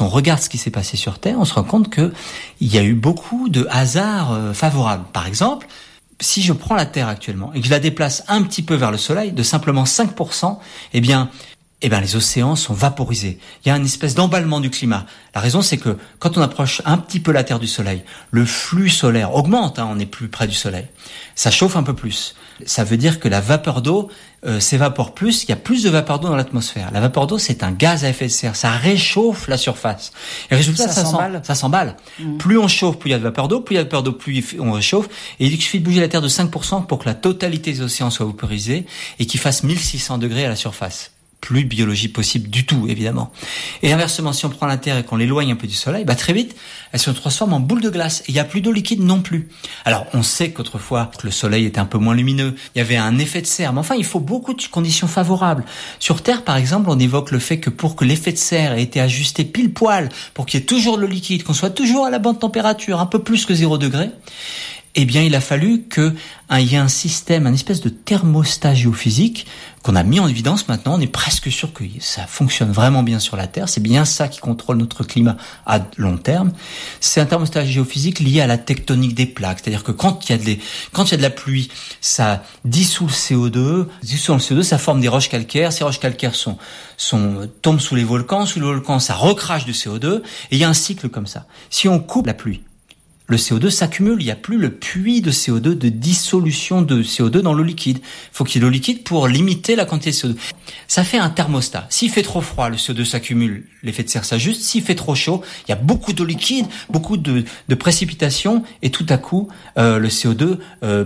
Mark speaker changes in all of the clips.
Speaker 1: on regarde ce qui s'est passé sur Terre, on se rend compte que il y a eu beaucoup de hasards favorables. Par exemple, si je prends la Terre actuellement et que je la déplace un petit peu vers le Soleil, de simplement 5%, eh bien, les océans sont vaporisés. Il y a une espèce d'emballement du climat. La raison, c'est que quand on approche un petit peu la Terre du Soleil, le flux solaire augmente, on est plus près du Soleil. Ça chauffe un peu plus. Ça veut dire que la vapeur d'eau s'évapore plus, il y a plus de vapeur d'eau dans l'atmosphère. La vapeur d'eau, c'est un gaz à effet de serre, ça réchauffe la surface. Et résultat, ça s'emballe. Plus on chauffe, plus il y a de vapeur d'eau, plus il y a de vapeur d'eau, plus on réchauffe. Et il suffit de bouger la Terre de 5% pour que la totalité des océans soit vaporisée et qu'il fasse 1600 degrés à la surface. Plus de biologie possible du tout, évidemment. Et inversement, si on prend la Terre et qu'on l'éloigne un peu du Soleil, très vite, elle se transforme en boule de glace. Et il n'y a plus d'eau liquide non plus. Alors, on sait qu'autrefois, le Soleil était un peu moins lumineux. Il y avait un effet de serre. Mais enfin, il faut beaucoup de conditions favorables. Sur Terre, par exemple, on évoque le fait que pour que l'effet de serre ait été ajusté pile poil, pour qu'il y ait toujours de l'eau liquide, qu'on soit toujours à la bonne température, un peu plus que 0 degré, eh bien, il a fallu qu'il y ait un système, un espèce de thermostat géophysique qu'on a mis en évidence maintenant. On est presque sûr que ça fonctionne vraiment bien sur la Terre. C'est bien ça qui contrôle notre climat à long terme. C'est un thermostat géophysique lié à la tectonique des plaques. C'est-à-dire que quand il y a de la pluie, ça dissout le CO2. Dissous le CO2, ça forme des roches calcaires. Ces roches calcaires tombent sous les volcans. Sous les volcans, ça recrache du CO2. Et il y a un cycle comme ça. Si on coupe la pluie, le CO2 s'accumule, il n'y a plus le puits de CO2, de dissolution de CO2 dans l'eau liquide. Il faut qu'il y ait de l'eau liquide pour limiter la quantité de CO2. Ça fait un thermostat. S'il fait trop froid, le CO2 s'accumule, l'effet de serre s'ajuste. S'il fait trop chaud, il y a beaucoup d'eau liquide, beaucoup de précipitations, et tout à coup, le CO2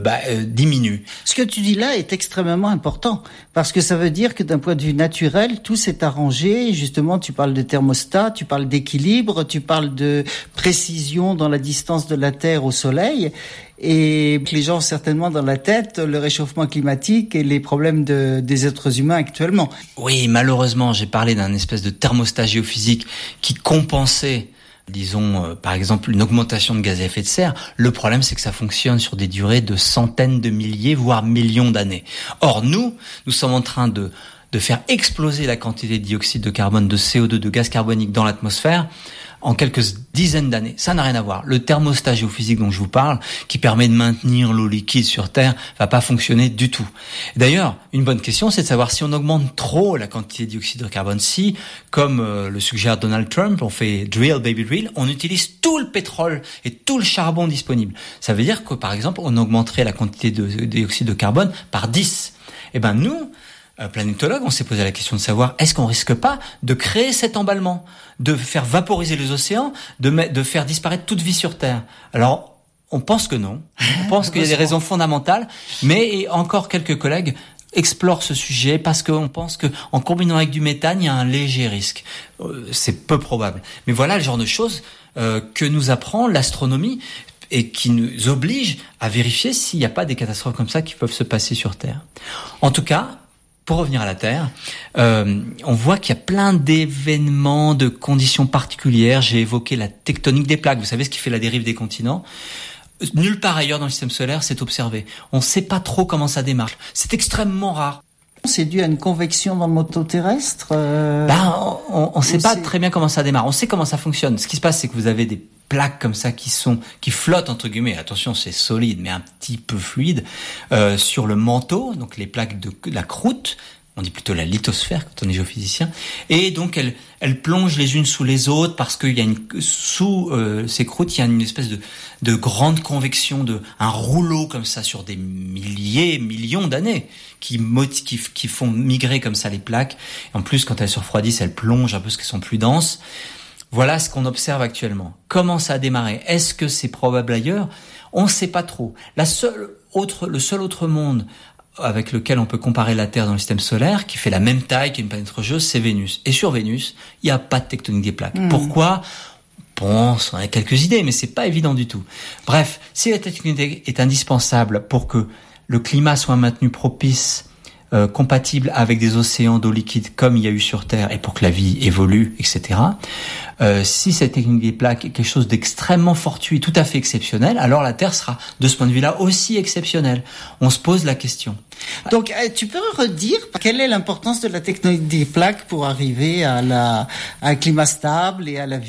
Speaker 1: diminue.
Speaker 2: Ce que tu dis là est extrêmement important, parce que ça veut dire que d'un point de vue naturel, tout s'est arrangé. Justement, tu parles de thermostat, tu parles d'équilibre, tu parles de précision dans la distance de la Terre au Soleil, et les gens ont certainement dans la tête le réchauffement climatique et les problèmes des êtres humains actuellement.
Speaker 1: Oui, malheureusement, j'ai parlé d'un espèce de thermostat géophysique qui compensait, disons, par exemple, une augmentation de gaz à effet de serre. Le problème, c'est que ça fonctionne sur des durées de centaines de milliers, voire millions d'années. Or, nous sommes en train de faire exploser la quantité de dioxyde de carbone, de CO2, de gaz carbonique dans l'atmosphère en quelques dizaines d'années. Ça n'a rien à voir. Le thermostat géophysique dont je vous parle, qui permet de maintenir l'eau liquide sur Terre, va pas fonctionner du tout. D'ailleurs, une bonne question, c'est de savoir si on augmente trop la quantité de dioxyde de carbone, si, comme le suggère Donald Trump, on fait drill baby drill, on utilise tout le pétrole et tout le charbon disponible. Ça veut dire que, par exemple, on augmenterait la quantité de dioxyde de carbone par 10. Nous, planétologues, on s'est posé la question de savoir, est-ce qu'on risque pas de créer cet emballement, de faire vaporiser les océans, de faire disparaître toute vie sur Terre? Alors, on pense que non. On pense qu'il y a des raisons fondamentales, mais encore quelques collègues explorent ce sujet parce qu'on pense que en combinant avec du méthane, il y a un léger risque. C'est peu probable. Mais voilà le genre de choses que nous apprend l'astronomie et qui nous oblige à vérifier s'il n'y a pas des catastrophes comme ça qui peuvent se passer sur Terre. En tout cas, pour revenir à la Terre, on voit qu'il y a plein d'événements, de conditions particulières. J'ai évoqué la tectonique des plaques. Vous savez ce qui fait la dérive des continents? Nulle part ailleurs dans le système solaire, c'est observé. On ne sait pas trop comment ça démarre. C'est extrêmement rare.
Speaker 2: C'est dû à une convection dans le manteau terrestre
Speaker 1: on ne sait pas très bien comment ça démarre. On sait comment ça fonctionne. Ce qui se passe, c'est que vous avez des plaques comme ça qui flottent entre guillemets. Attention, c'est solide, mais un petit peu fluide sur le manteau. Donc les plaques de la croûte. On dit plutôt la lithosphère quand on est géophysicien. Et donc elles plongent les unes sous les autres parce qu'il y a sous ces croûtes, il y a une espèce de grande convection, un rouleau comme ça sur des millions d'années qui font migrer comme ça les plaques. En plus, quand elles se refroidissent, elles plongent un peu parce qu'elles sont plus denses. Voilà ce qu'on observe actuellement. Comment ça a démarré? Est-ce que c'est probable ailleurs? On ne sait pas trop. Le seul autre monde avec lequel on peut comparer la Terre dans le système solaire, qui fait la même taille qu'une planète rocheuse, c'est Vénus. Et sur Vénus, il n'y a pas de tectonique des plaques. Pourquoi? On a quelques idées, mais c'est pas évident du tout. Bref, si la tectonique est indispensable pour que le climat soit maintenu propice, compatible avec des océans d'eau liquide comme il y a eu sur Terre et pour que la vie évolue, etc. Si cette technique des plaques est quelque chose d'extrêmement fortuit, tout à fait exceptionnel, alors la Terre sera, de ce point de vue-là, aussi exceptionnelle. On se pose la question.
Speaker 2: Donc, tu peux redire quelle est l'importance de la technique des plaques pour arriver à un climat stable et à la vie?